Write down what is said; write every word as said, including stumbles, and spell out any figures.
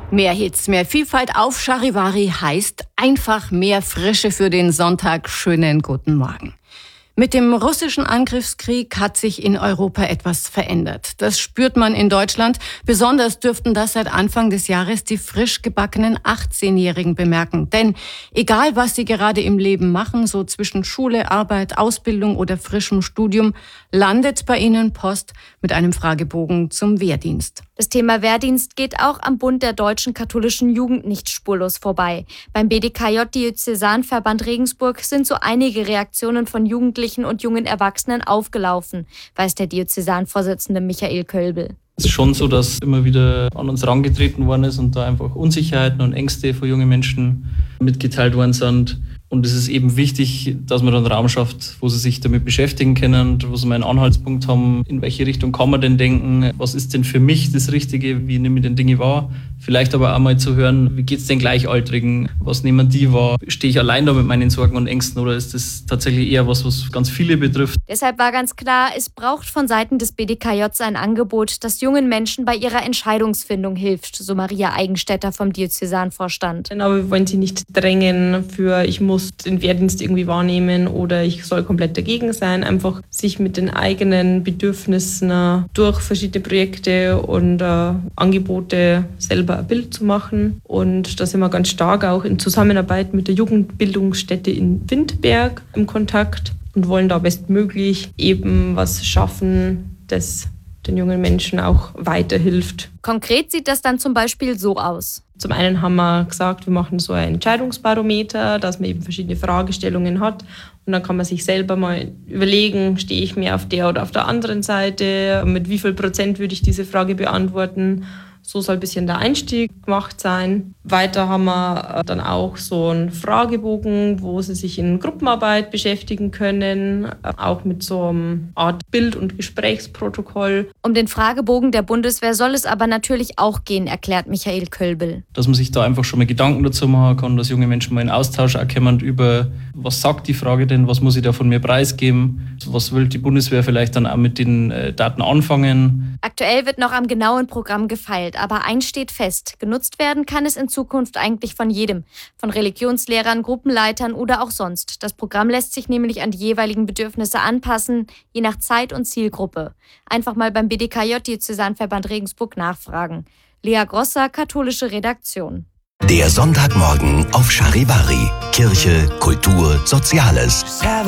Mehr Hits, mehr Vielfalt auf Charivari heißt einfach mehr Frische für den Sonntag. Schönen guten Morgen. Mit dem russischen Angriffskrieg hat sich in Europa etwas verändert. Das spürt man in Deutschland. Besonders dürften das seit Anfang des Jahres die frisch gebackenen achtzehnjährigen bemerken. Denn egal, was sie gerade im Leben machen, so zwischen Schule, Arbeit, Ausbildung oder frischem Studium, landet bei ihnen Post mit einem Fragebogen zum Wehrdienst. Das Thema Wehrdienst geht auch am Bund der deutschen katholischen Jugend nicht spurlos vorbei. Beim B D K J Diözesanverband Regensburg sind so einige Reaktionen von Jugendlichen und jungen Erwachsenen aufgelaufen, weiß der Diözesanvorsitzende Michael Kölbel. Es ist schon so, dass immer wieder an uns herangetreten worden ist und da einfach Unsicherheiten und Ängste von jungen Menschen mitgeteilt worden sind. Und es ist eben wichtig, dass man dann einen Raum schafft, wo sie sich damit beschäftigen können, wo sie mal einen Anhaltspunkt haben, in welche Richtung kann man denn denken, was ist denn für mich das Richtige, wie nehme ich denn Dinge wahr. Vielleicht aber auch mal zu hören, wie geht es den Gleichaltrigen, was nehmen die wahr? Stehe ich allein da mit meinen Sorgen und Ängsten oder ist das tatsächlich eher was, was ganz viele betrifft? Deshalb war ganz klar, es braucht von Seiten des B D K J ein Angebot, das jungen Menschen bei ihrer Entscheidungsfindung hilft, so Maria Eigenstädter vom Diözesanvorstand. Aber wir wollen sie nicht drängen für, ich muss den Wehrdienst irgendwie wahrnehmen oder ich soll komplett dagegen sein. Einfach sich mit den eigenen Bedürfnissen durch verschiedene Projekte und äh, Angebote selber ein Bild zu machen. Und da sind wir ganz stark auch in Zusammenarbeit mit der Jugendbildungsstätte in Windberg im Kontakt und wollen da bestmöglich eben was schaffen, das den jungen Menschen auch weiterhilft. Konkret sieht das dann zum Beispiel so aus. Zum einen haben wir gesagt, wir machen so ein Entscheidungsbarometer, dass man eben verschiedene Fragestellungen hat. Und dann kann man sich selber mal überlegen, stehe ich mehr auf der oder auf der anderen Seite? Mit wie viel Prozent würde ich diese Frage beantworten? So soll ein bisschen der Einstieg gemacht sein. Weiter haben wir dann auch so einen Fragebogen, wo sie sich in Gruppenarbeit beschäftigen können, auch mit so einer Art Bild- und Gesprächsprotokoll. Um den Fragebogen der Bundeswehr soll es aber natürlich auch gehen, erklärt Michael Kölbel. Dass man sich da einfach schon mal Gedanken dazu machen kann, dass junge Menschen mal in Austausch auch kommen über, was sagt die Frage denn, was muss ich da von mir preisgeben, was will die Bundeswehr vielleicht dann auch mit den Daten anfangen. Aktuell wird noch am genauen Programm gefeilt, aber eins steht fest, genutzt werden kann es in Zukunft eigentlich von jedem, von Religionslehrern, Gruppenleitern oder auch sonst. Das Programm lässt sich nämlich an die jeweiligen Bedürfnisse anpassen, je nach Zeit und Zielgruppe. Einfach mal beim B D K J Diözesanverband Regensburg nachfragen. Lea Grosser, katholische Redaktion. Der Sonntagmorgen auf Charivari. Kirche, Kultur, Soziales.